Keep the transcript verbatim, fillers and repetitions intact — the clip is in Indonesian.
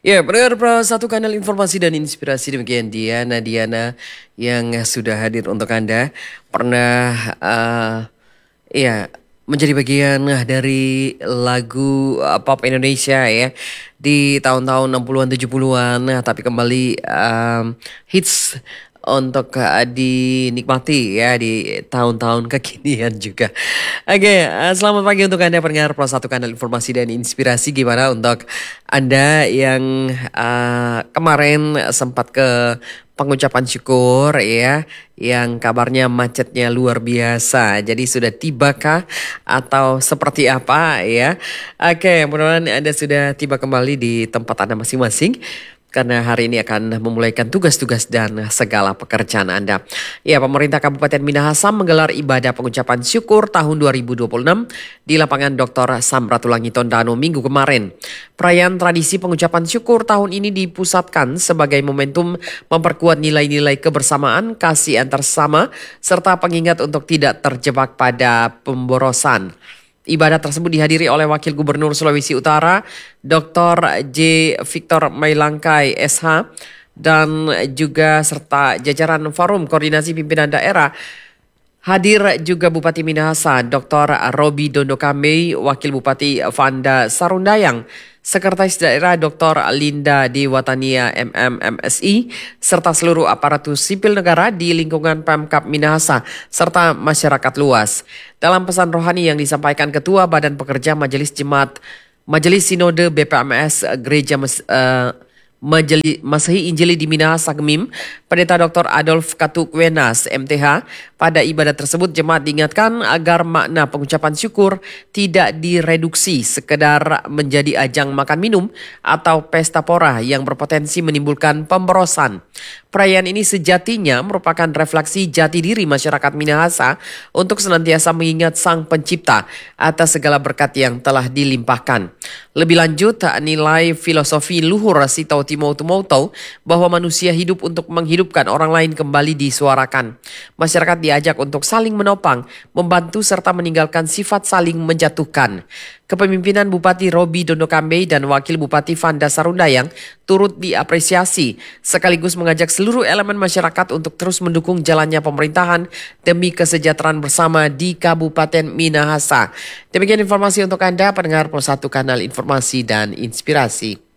Ya, pendengar Pra satu kanal informasi dan inspirasi demikian Diana Diana yang sudah hadir untuk Anda. Pernah uh, ya menjadi bagian dari lagu uh, pop Indonesia ya di tahun-tahun enam puluhan tujuh puluhan. Nah, tapi kembali um, hits untuk uh, dinikmati ya di tahun-tahun kekinian juga. Oke, uh, selamat pagi untuk Anda pendengar Plus Satu Kanal Informasi dan Inspirasi. Gimana untuk Anda yang uh, kemarin sempat ke pengucapan syukur ya, yang kabarnya macetnya luar biasa. Jadi sudah tibakah atau seperti apa ya? Oke, mudah-mudahan Anda sudah tiba kembali di tempat Anda masing-masing. Karena hari ini akan memulaikan tugas-tugas dan segala pekerjaan Anda. Ya, pemerintah Kabupaten Minahasa menggelar ibadah pengucapan syukur tahun dua ribu dua puluh enam di lapangan doktor Samratulangi Tondano minggu kemarin. Perayaan tradisi pengucapan syukur tahun ini dipusatkan sebagai momentum memperkuat nilai-nilai kebersamaan, kasih antar sesama, serta pengingat untuk tidak terjebak pada pemborosan. Ibadah tersebut dihadiri oleh Wakil Gubernur Sulawesi Utara, doktor J. Victor Mailangkai S H, dan juga serta jajaran Forum Koordinasi Pimpinan Daerah. Hadir juga Bupati Minahasa, doktor Robi Dondokambe, Wakil Bupati Vanda Sarundayang, Sekretaris Daerah doktor Linda Dewatania M M M S I, serta seluruh aparatus sipil negara di lingkungan Pemkab Minahasa, serta masyarakat luas. Dalam pesan rohani yang disampaikan Ketua Badan Pekerja Majelis Jemaat Majelis Sinode B P M S Gereja Mes, uh, Majelis Masehi Injili di Minahasa Gemim, Pendeta doktor Adolf Katukwenas M T H. Pada ibadah tersebut jemaat diingatkan agar makna pengucapan syukur tidak direduksi sekedar menjadi ajang makan minum atau pesta pora yang berpotensi menimbulkan pemborosan. Perayaan ini sejatinya merupakan refleksi jati diri masyarakat Minahasa untuk senantiasa mengingat Sang Pencipta atas segala berkat yang telah dilimpahkan. Lebih lanjut, nilai filosofi luhur Sitau Timautu Mautau bahwa manusia hidup untuk menghidupkan orang lain kembali disuarakan. Masyarakat diajak untuk saling menopang, membantu serta meninggalkan sifat saling menjatuhkan. Kepemimpinan Bupati Robi Dondokambe dan Wakil Bupati Vanda Sarundayang turut diapresiasi, sekaligus mengajak seluruh elemen masyarakat untuk terus mendukung jalannya pemerintahan demi kesejahteraan bersama di Kabupaten Minahasa. Demikian informasi untuk Anda, pendengar Plus Satu Kanal Informasi dan Inspirasi.